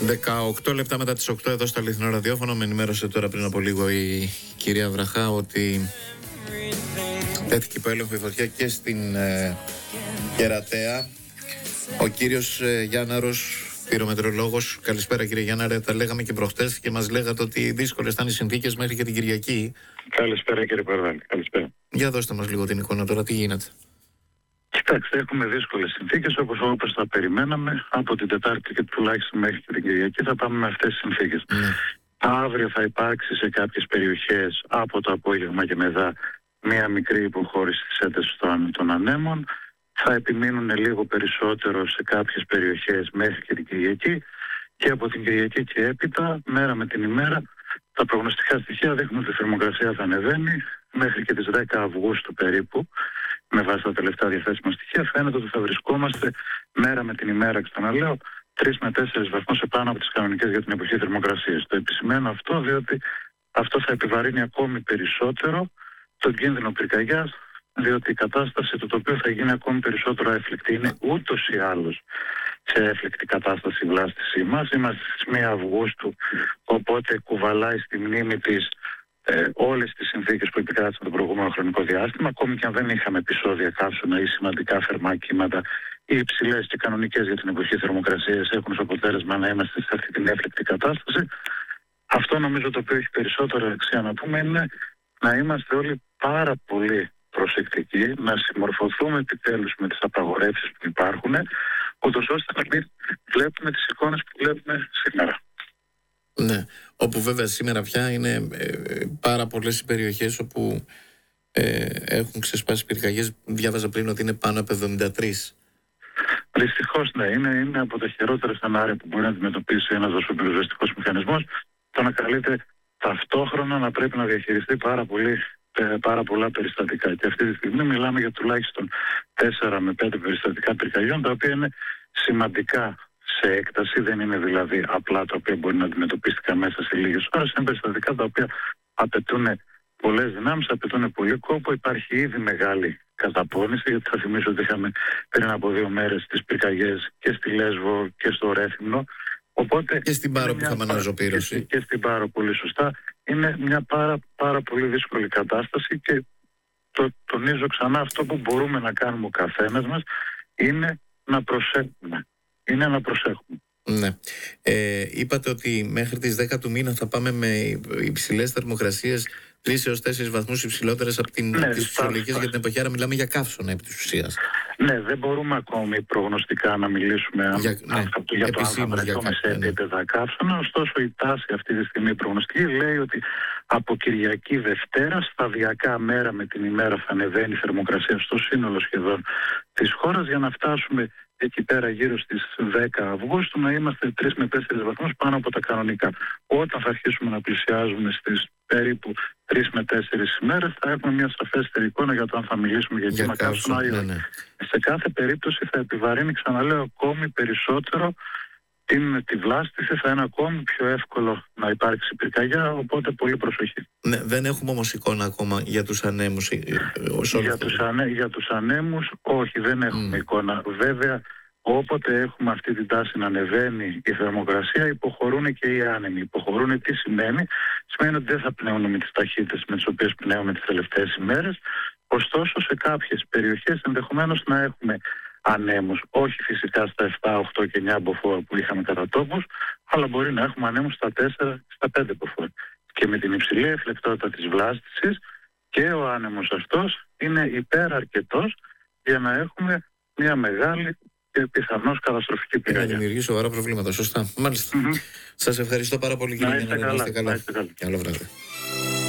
18 λεπτά μετά τις 8 εδώ στο Αληθινό Ραδιόφωνο. Με ενημέρωσε τώρα πριν από λίγο η κυρία Βραχά ότι τέθηκε υπό έλεγχο η φωτιά και στην Κερατέα. Ο κύριος Γιάνναρος, πυρομετρολόγος. Καλησπέρα κύριε Γιάνναρε, τα λέγαμε και προχτές και μας λέγατε ότι δύσκολες ήταν οι συνθήκες μέχρι και την Κυριακή. Καλησπέρα κύριε Παρδάλη, καλησπέρα. Για δώστε μας λίγο την εικόνα τώρα, τι γίνεται. Κοιτάξτε, έχουμε δύσκολες συνθήκες όπως τα περιμέναμε. Από την Τετάρτη και τουλάχιστον μέχρι και την Κυριακή θα πάμε με αυτές τις συνθήκες. Αύριο θα υπάρξει σε κάποιες περιοχές από το απόγευμα και μετά μία μικρή υποχώρηση της έντασης των ανέμων. Θα επιμείνουν λίγο περισσότερο σε κάποιες περιοχές μέχρι και την Κυριακή και από την Κυριακή και έπειτα, μέρα με την ημέρα, τα προγνωστικά στοιχεία δείχνουν ότι η θερμοκρασία θα ανεβαίνει μέχρι και τις 10 Αυγούστου περίπου. Με βάση τα τελευταία διαθέσιμα στοιχεία φαίνεται ότι θα βρισκόμαστε μέρα με την ημέρα, ξαναλέω, 3 με 4 βαθμούς επάνω από τις κανονικές για την εποχή θερμοκρασίας. Το επισημαίνω αυτό διότι αυτό θα επιβαρύνει ακόμη περισσότερο τον κίνδυνο πυρκαγιάς, διότι η κατάσταση του τοπίου θα γίνει ακόμη περισσότερο έφλεκτη. Είναι ούτως ή άλλως σε έφλεκτη κατάσταση η βλάστησή μας. Είμαστε στις 1 Αυγούστου, οπότε κουβαλάει στη μνήμη της όλες τις συνθήκες που επικράτησαν το προηγούμενο χρονικό διάστημα, ακόμη και αν δεν είχαμε επεισόδια καύσωνα ή σημαντικά θερμά κύματα ή υψηλές και κανονικές για την εποχή θερμοκρασίας, έχουν ως αποτέλεσμα να είμαστε σε αυτή την έφλεκτη κατάσταση. Αυτό νομίζω το οποίο έχει περισσότερο αξία να πούμε είναι να είμαστε όλοι πάρα πολύ προσεκτικοί, να συμμορφωθούμε επιτέλους με τις απαγορεύσεις που υπάρχουν, ούτως ώστε να μην βλέπουμε τις εικόνες που βλέπουμε σήμερα. Ναι, όπου βέβαια σήμερα πια είναι πάρα πολλές οι περιοχές όπου έχουν ξεσπάσει πυρκαγιές. Διάβαζα πριν ότι είναι πάνω από 73. Δυστυχώς ναι, είναι από τα χειρότερα σενάρια που μπορεί να αντιμετωπίσει ένας δοσοπυροσβεστικός μηχανισμός, το να καλείται ταυτόχρονα να πρέπει να διαχειριστεί πάρα πολλά περιστατικά. Και αυτή τη στιγμή μιλάμε για τουλάχιστον 4 με 5 περιστατικά πυρκαγιών, τα οποία είναι σημαντικά σε έκταση, δεν είναι δηλαδή απλά τα οποία μπορεί να αντιμετωπίστηκαν μέσα σε λίγες ώρες. Είναι περιστατικά τα οποία απαιτούν πολλές δυνάμεις, απαιτούν πολύ κόπο. Υπάρχει ήδη μεγάλη καταπώνηση, γιατί θα θυμίσω ότι είχαμε πριν από 2 μέρες τις πυρκαγιές και στη Λέσβο και στο Ρέθυμνο. Οπότε και στην Πάρο που είχαμε αναζωπήρωση. Και στην Πάρο, πολύ σωστά. Είναι μια πάρα πολύ δύσκολη κατάσταση και τονίζω ξανά, αυτό που μπορούμε να κάνουμε ο καθένας μας είναι να προσέχουμε. Ναι. Είπατε ότι μέχρι τις 10 του μήνα θα πάμε με υψηλές θερμοκρασίες 3 έως 4 βαθμούς υψηλότερες από τις φυσιολογικές για την εποχή, άρα μιλάμε για καύσωνα επί της ουσίας. Ναι, δεν μπορούμε ακόμη προγνωστικά να μιλήσουμε για το αν θα βρεθούμε σε επίπεδα καύσωνα, ωστόσο η τάση αυτή τη στιγμή προγνωστική λέει ότι από Κυριακή Δευτέρα σταδιακά μέρα με την ημέρα θα ανεβαίνει η θερμοκρασία στο σύνολο σχεδόν της χώρας για να φτάσουμε εκεί πέρα γύρω στις 10 Αυγούστου να είμαστε 3 με 4 βαθμούς πάνω από τα κανονικά. Όταν θα αρχίσουμε να πλησιάζουμε στις περίπου 3 με 4 ημέρες θα έχουμε μια σαφέστερη εικόνα για το αν θα μιλήσουμε για κύμα καύσωνα ή όχι. Σε κάθε περίπτωση θα επιβαρύνει, ξαναλέω, ακόμη περισσότερο τη βλάστηση, θα είναι ακόμη πιο εύκολο να υπάρξει πυρκαγιά, οπότε πολύ προσοχή. Ναι, δεν έχουμε όμως εικόνα ακόμα για τους ανέμους. Για τους ανέμους όχι, δεν έχουμε εικόνα. Βέβαια, όποτε έχουμε αυτή την τάση να ανεβαίνει η θερμοκρασία, υποχωρούν και οι άνεμοι. Υποχωρούν τι σημαίνει? Σημαίνει ότι δεν θα πνέουν με τις ταχύτητες με τις οποίες πνέουμε τις τελευταίες ημέρες. Ωστόσο, σε κάποιες περιοχές ενδεχομένως να έχουμε ανέμους, όχι φυσικά στα 7, 8 και 9 μποφόρ που είχαμε κατά τόπους, αλλά μπορεί να έχουμε ανέμους στα 4, στα 5 μποφόρ. Και με την υψηλή εφλεκτότητα της βλάστησης και ο άνεμος αυτός είναι υπεραρκετός για να έχουμε μια μεγάλη και πιθανώς καταστροφική πυρκαγιά. Να δημιουργήσει σοβαρά προβλήματα, σωστά. Μάλιστα. Σας ευχαριστώ πάρα πολύ κύριε Γιάννη. Να είστε καλά. Καλό βράδυ.